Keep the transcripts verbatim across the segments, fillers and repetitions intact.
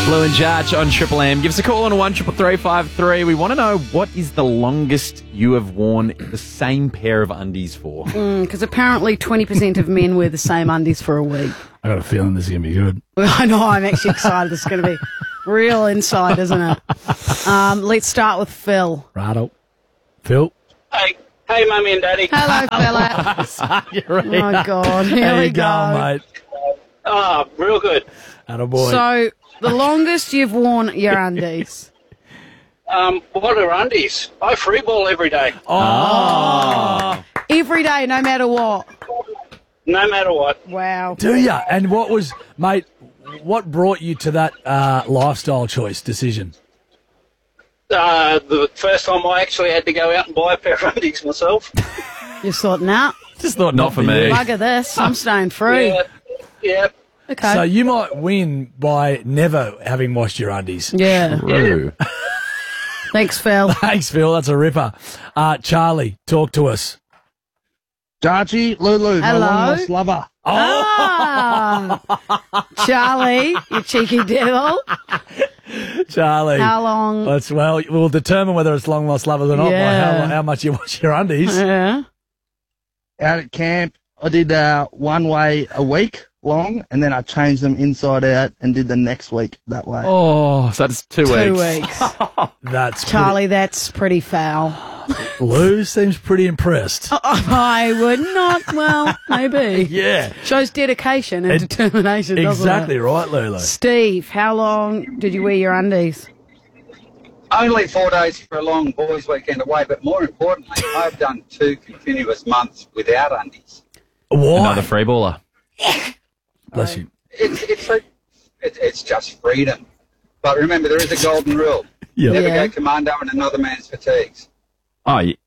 Lou and Judge on Triple M. Give us a call on one triple three five three. We want to know, what is the longest you have worn the same pair of undies for? Because mm, apparently twenty percent of men wear the same undies for a week. I got a feeling this is going to be good. Well, I know, I'm actually excited. This is going to be real insight, isn't it? Um, let's start with Phil. Righto. Phil? Hey, hey, Mummy and Daddy. Hello, fella. You're right. Oh, God. Here How we you go. going, mate? Oh, real good. Attaboy. So, the longest you've worn your undies? Um, what are undies? I freeball every day. Oh. Every day, no matter what. No matter what. Wow. Do ya? And what was, mate, what brought you to that uh, lifestyle choice decision? Uh, the first time I actually had to go out and buy a pair of undies myself. You thought, nah, Just thought not for me. bugger this, I'm staying free. Yeah, yeah. Okay. So you might win by never having washed your undies. yeah. True. Thanks, Phil. Thanks, Phil. That's a ripper. Uh, Charlie, talk to us. Jarchi, Lulu, Hello. my long lost lover. Ah, Charlie, you cheeky devil. Charlie. How long? Let's, well, we'll determine whether it's long lost lovers or not Yeah. by how, how much you wash your undies. Yeah. Out at camp, I did uh, one way a week long, and then I changed them inside out and did the next week that way. Oh, so that's two, Two weeks. weeks. That's Charlie, that's pretty foul. pretty, Lou seems pretty impressed. I would not. Well, maybe. Yeah. Shows dedication and It- determination, doesn't Exactly it? right, Lulu. Steve, how long did you wear your undies? Only four days for a long boys' weekend away, but more importantly, I've done two continuous months without undies. Why? Another free baller. Bless you. It's it's a, it, it's just freedom. But remember, there is a golden rule: Yeah. never Yeah. go commando in another man's fatigues. Oh, yeah.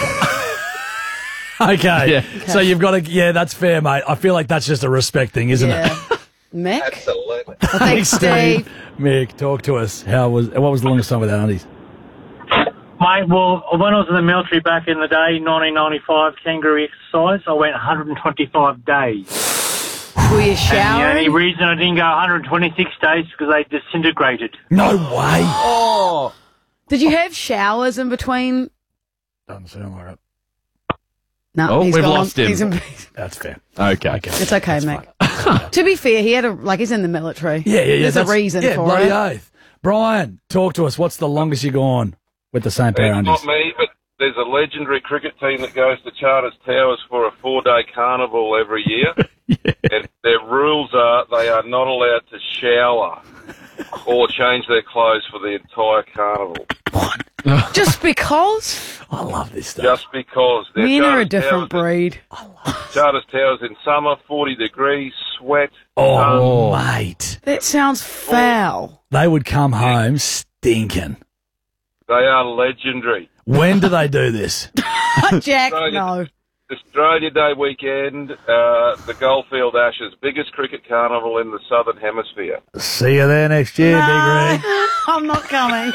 Okay. Yeah. So you've got to, yeah, that's fair, mate. I feel like that's just a respect thing, isn't it? Yeah. Mick? Absolutely. Thanks, Steve. Mick, talk to us. How was, what was the longest time without undies? Mate, well, when I was in the military back in the day, nineteen ninety-five, kangaroo exercise, I went one hundred twenty-five days. Were you And the only showering? reason I didn't go one hundred twenty-six days is because they disintegrated. No way. Oh. Did you have showers in between? Doesn't sound like it. No, Oh, he's we've gone. lost him. He's in- That's fair. Okay. Okay. It's okay, That's Mick. To be fair, he had a, like, he's in the military. Yeah, yeah, yeah. There's a that's- reason yeah, for bloody it. oath. Brian, talk to us. What's the longest you've gone with the same pair of It's undies? not me, but there's a legendary cricket team that goes to Charters Towers for a four-day carnival every year. And their rules are they are not allowed to shower or change their clothes for the entire carnival. Just because? I love this stuff. Just because. they're Men are a Charters different Towers- breed. Charters Towers in summer, forty degrees, sweat. Oh, sun. mate. That sounds foul. They would come home stinking. They are legendary. When do they do this? Jack, Australia- no. Australia Day weekend, uh, the Goldfield Ashes, biggest cricket carnival in the Southern Hemisphere. See you there next year, No, Big Rig. I'm not coming.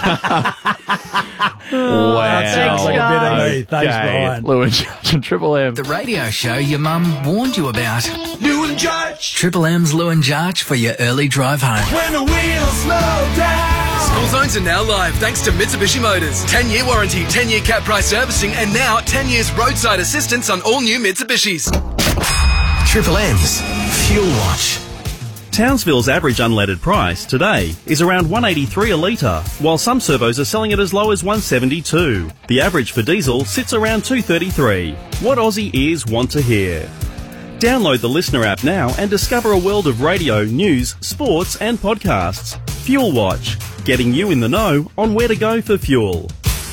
Wow. Thanks, like a bit of guys. me. Thanks, Brian. Lou and Judge on Triple M. The radio show your mum warned you about. Lou and Judge. Triple M's Lou and Jarch for your early drive home. When the wheels slow down. School zones are now live thanks to Mitsubishi Motors. ten-year warranty, ten-year cap price servicing, and now ten years roadside assistance on all new Mitsubishis. Triple M's Fuel Watch. Townsville's average unleaded price today is around one eighty-three a litre, while some servos are selling it as low as one seventy-two. The average for diesel sits around two thirty-three. What Aussie ears want to hear. Download the Listener app now and discover a world of radio, news, sports and podcasts. Fuel Watch, getting you in the know on where to go for fuel.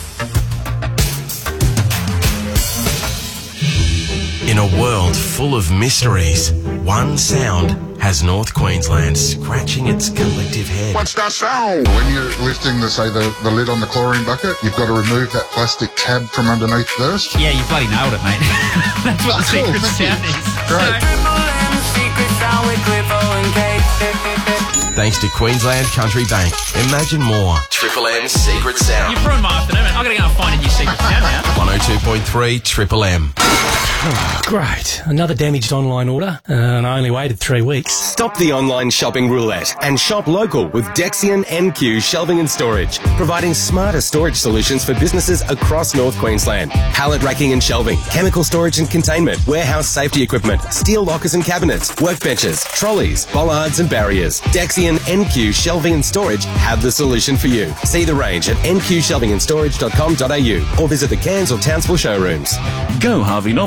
In a world full of mysteries, one sound has North Queensland scratching its collective head. What's that sound? When you're lifting the, say, the, the lid on the chlorine bucket, you've got to remove that plastic tab from underneath first. Yeah, you bloody nailed it, mate. That's what the Cool, secret thank you. sound is. Great. They Thanks to Queensland Country Bank. Imagine more. Triple M's Secret Sound. You've ruined my afternoon, man. I've got to go and find a new secret sound now. one oh two point three Triple M. Oh, great. Another damaged online order, uh, and I only waited three weeks. Stop the online shopping roulette and shop local with Dexian N Q Shelving and Storage, providing smarter storage solutions for businesses across North Queensland. Pallet racking and shelving, chemical storage and containment, warehouse safety equipment, steel lockers and cabinets, workbenches, trolleys, bollards and barriers. Dexian N Q Shelving and Storage have the solution for you. See the range at n q shelving and storage dot com dot a u or visit the Cairns or Townsville showrooms. Go Harvey